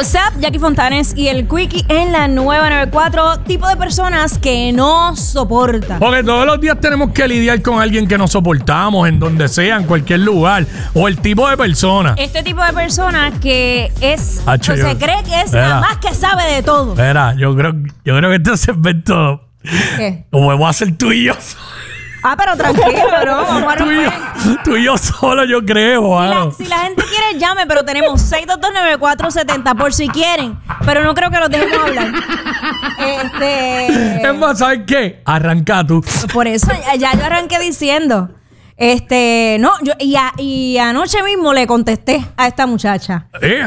What's up, Jackie Fontanes y el Quickie en la nueva 94. Tipo de personas que no soportan. Porque todos los días tenemos que lidiar con alguien que no soportamos, en donde sea, en cualquier lugar. O el tipo de persona. Este tipo de persona que es, Hacho, se cree que es la más que sabe de todo. Espera, yo creo que este segmento ¿Qué? lo vamos a hacer tú y yo. Ah, pero tranquilo, bro. Vamos a Tú y yo solo, yo creo. Si la gente quiere, llame, pero tenemos 6229470 por si quieren. Pero no creo que los dejemos hablar. Es más, ¿sabes qué? Arranca tú. Por eso, ya yo arranqué diciendo. No, y anoche mismo le contesté a esta muchacha.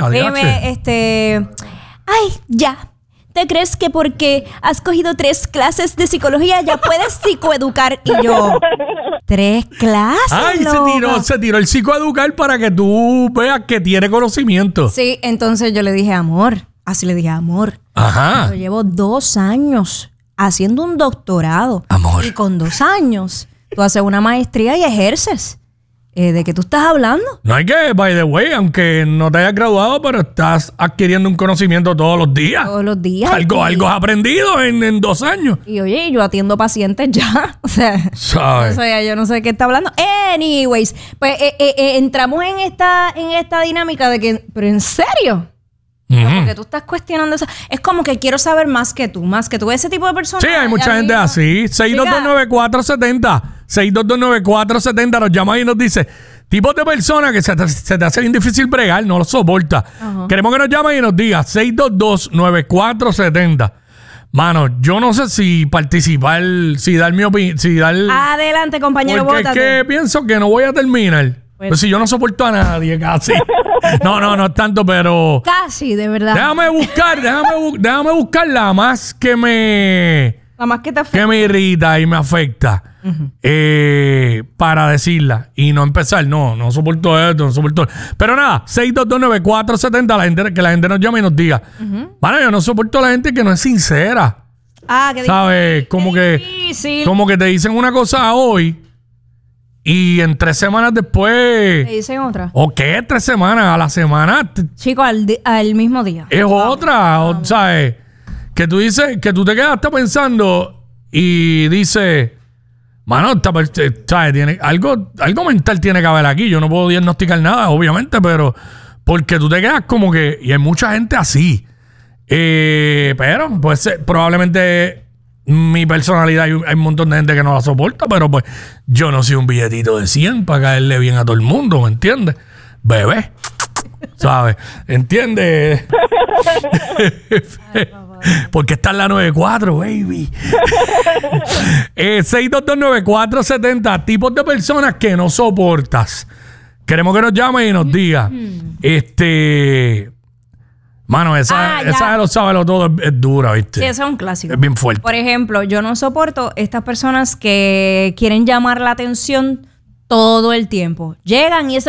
Ay, ya. ¿Te crees que porque has cogido 3 clases de psicología ya puedes psicoeducar? Y yo, 3 clases. Ay, loca. se tiró el psicoeducar para que tú veas que tiene conocimiento. Sí, entonces yo le dije, amor. Así le dije, amor. Ajá. Yo llevo 2 años haciendo un doctorado. Amor. Y con 2 años tú haces una maestría y ejerces. ¿De qué tú estás hablando? No hay que, by the way, aunque no te hayas graduado, pero estás adquiriendo un conocimiento todos los días. Todos los días. Algo has aprendido en 2 años. Y oye, yo atiendo pacientes ya. O sea, ¿sabes? Yo no sé de qué está hablando. Anyways, pues entramos en esta dinámica de que, pero ¿en serio? Porque tú estás cuestionando eso. Es como que quiero saber más que tú. Ese tipo de personas. Sí, hay mucha gente así. 6229470. 6229470 nos llama y nos dice tipos de personas que se te hace bien difícil bregar, no lo soporta. Queremos que nos llame y nos diga 6229470. Mano, yo no sé si participar, si dar mi opinión, Adelante, compañero. Porque es que pienso que no voy a terminar. Pues si yo no soporto a nadie casi. No es tanto, pero casi, de verdad. Déjame buscar la más que me... La más que te afecta. Que me irrita y me afecta. Para decirla y no empezar. No soporto esto, no soporto. Pero nada, 6229470, que la gente nos llame y nos diga. Bueno, yo no soporto a la gente que no es sincera. Qué ¿sabes? Como que te dicen una cosa hoy y en 3 semanas después. ¿Te dicen otra? ¿O qué? 3 semanas. A la semana. Chico, al mismo día. Es otra. ¿Sabes? Que tú dices, que tú te quedaste pensando y dices, mano, ¿sabes? Tiene, algo mental tiene que haber aquí. Yo no puedo diagnosticar nada, obviamente, pero porque tú te quedas como que, y hay mucha gente así. Pero, pues, probablemente mi personalidad, hay un montón de gente que no la soporta, pero pues yo no soy un billetito de 100 para caerle bien a todo el mundo, ¿me entiendes? Bebé, ¿sabes? ¿Entiendes? Porque está en la 94, baby. 6229470, tipos de personas que no soportas. Queremos que nos llame y nos diga. Mano, esa de los sábados todo es dura, ¿viste? Sí, esa es un clásico. Es bien fuerte. Por ejemplo, yo no soporto estas personas que quieren llamar la atención todo el tiempo. Llegan y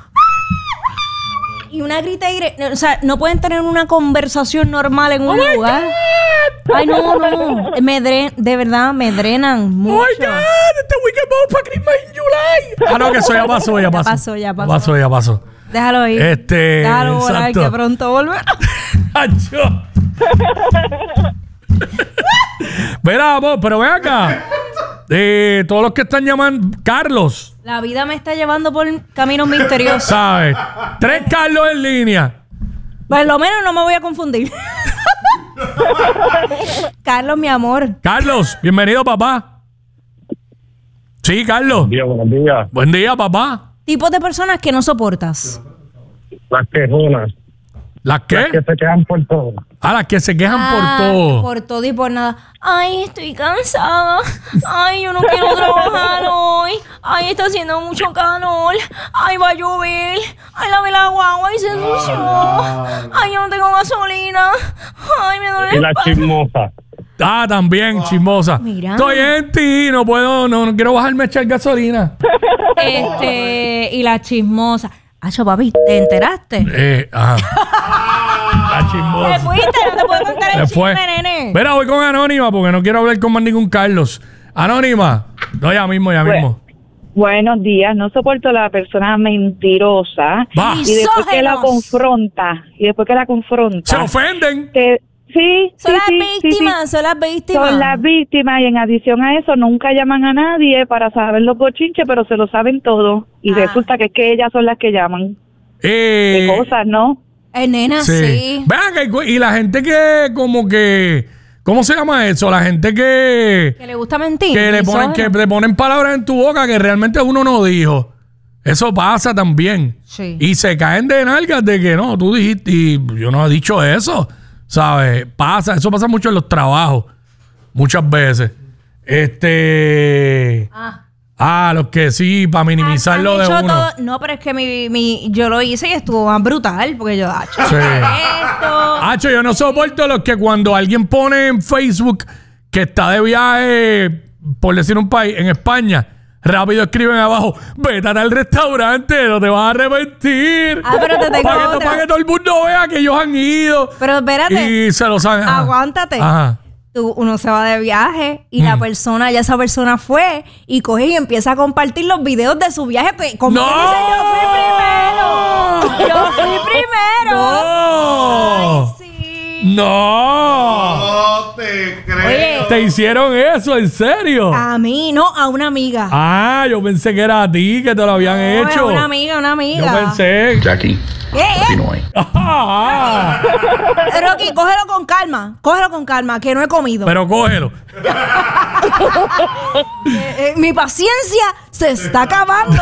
y una grita o sea, no pueden tener una conversación normal en un lugar. God. Ay, no. De verdad, me drenan mucho. Oh my God, este weekend vamos para Christmas in July. No, que eso ya pasó. Ya pasó. Déjalo ir. Déjalo volar, que pronto volverá. Mira, vamos, pero ven acá. Todos los que están llamando, Carlos. La vida me está llevando por caminos misteriosos. ¿Sabes? 3 Carlos en línea. Por lo menos no me voy a confundir. Carlos, mi amor. Carlos, bienvenido, papá. Sí, Carlos. Buenos días. Buen día, papá. Tipos de personas que no soportas. Las quejonas. ¿Las qué? Las que se quejan por todo. Las que se quejan por todo. Por todo y por nada. Ay, estoy cansada. Ay, yo no quiero trabajar hoy. Ay, está haciendo mucho calor. Ay, va a llover. Ay, lavé la guagua y se ensució. Ay, yo no tengo gasolina. Ay, me duele Y la chismosa. También, chismosa. Mira. Estoy en ti, no quiero bajarme a echar gasolina. Y la chismosa. Acho, papi, ¿te enteraste? La chismosa. Te fuiste, no te puedo contar el chisme, nene. Mira, voy con Anónima porque no quiero hablar con más ningún Carlos. Anónima. No, ya mismo. Buenos días. No soporto a la persona mentirosa. Va. Y después que la Misógenos. confronta. Se ofenden. Sí, Son sí, las sí, víctimas, sí. son las víctimas. Son las víctimas y en adición a eso nunca llaman a nadie para saber los bochinches, pero se lo saben todo. Y resulta que es que ellas son las que llaman. Qué cosas, ¿no? Nena, sí. Vean, y la gente que como que... ¿Cómo se llama eso? La gente que le gusta mentir. que le ponen palabras en tu boca que realmente uno no dijo. Eso pasa también. Sí. Y se caen de nalgas de que no, tú dijiste y yo no he dicho eso. ¿Sabes? Eso pasa mucho en los trabajos. Muchas veces. Los que sí, para minimizar lo de hecho uno. todo. No, pero es que yo lo hice y estuvo más brutal. Porque yo, esto. Yo no soporto los que cuando alguien pone en Facebook que está de viaje, por decir un país, en España, rápido escriben abajo, vete al restaurante, no te vas a arrepentir. Pero te tengo para que todo el mundo vea que ellos han ido. Pero espérate. Y se lo saben. Aguántate. Ajá. Uno se va de viaje y esa persona fue y coge y empieza a compartir los videos de su viaje. Como ¡No! que dice, yo fui primero. ¡No! Ay, sí. ¡No! No te creo. Oye, ¿Te hicieron eso? ¿En serio? a mí, no, a una amiga. Yo pensé que era a ti que te lo habían hecho. A una amiga. Yo pensé. Jackie, no hay. Rocky, cógelo con calma, que no he comido. Pero cógelo. Mi paciencia se está acabando.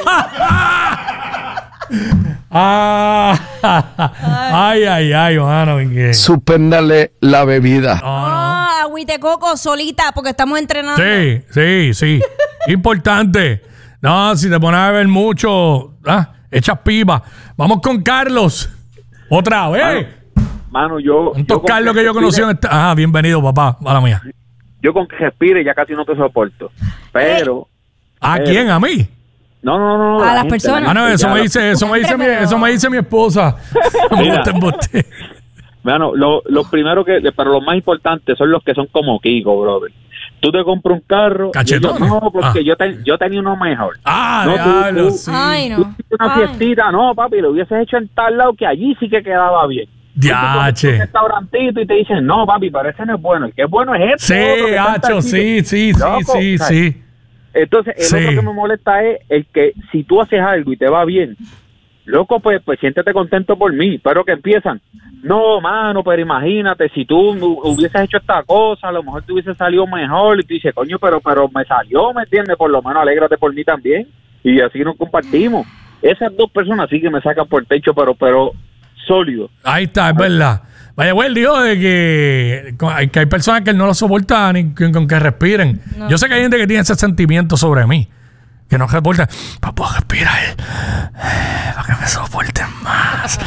Ay, mano. Suspéndale la bebida. Agüite coco solita, porque estamos entrenando. Sí. Importante. No, si te pones a beber mucho, echas pipa. Vamos con Carlos. Otra vez. Mano, yo... Tantos Carlos que yo conocí en esta... bienvenido, papá. Mala mía. Yo con que respire ya casi no te soporto. Pero... ¿A quién? ¿A mí? No. A las personas. No, eso me dice mi esposa. Embuste. Bueno, lo primero pero lo más importante son los que son como Kiko, brother. Tú te compras un carro. Cachetones. No, porque yo tenía uno mejor. Diablo, tú, sí. Ay, no. Tú hiciste una fiestita. No, papi, lo hubieses hecho en tal lado que allí sí que quedaba bien. Diache. Un restaurantito y te dicen, no, papi, pero ese no es bueno. El que es bueno es este. Sí, sí. Entonces, el otro que me molesta es el que si tú haces algo y te va bien, loco, pues siéntete contento por mí. Pero que empiezan, no, mano, pero imagínate, si tú hubieses hecho esta cosa, a lo mejor te hubiese salido mejor. Y tú dices, coño, pero me salió, ¿me entiendes? Por lo menos alégrate por mí también. Y así nos compartimos. Esas dos personas sí que me sacan por el techo, pero sólido. Ahí está, es verdad. Vaya, él dijo de que hay personas que no lo soportan ni con que respiren. No. Yo sé que hay gente que tiene ese sentimiento sobre mí. Que no reporta. Para poder respirar. Para que me soporten más.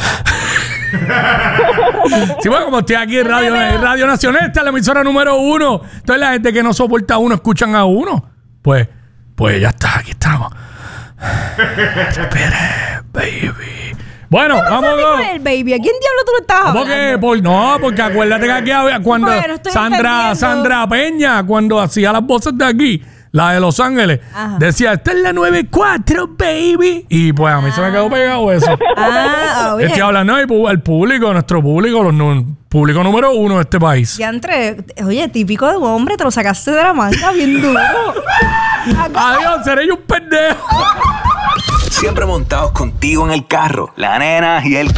Sí, bueno, como estoy aquí en Radio Nacional, esta es la emisora número 1. Entonces la gente que no soporta a uno, escuchan a uno. Pues ya está, aquí estamos. Respire, baby. Bueno, vamos. El baby, ¿a quién diablo tú le estás hablando? Porque acuérdate que aquí cuando Sandra Peña, cuando hacía las voces de aquí, la de Los Ángeles, decía, esta es la 94, baby. Y pues a mí se me quedó pegado eso. Es que hablan, el público, nuestro público, público número 1 de este país. Oye, típico de un hombre, te lo sacaste de la manga bien duro. Adiós, seré yo un pendejo. Siempre montados contigo en el carro, la nena y el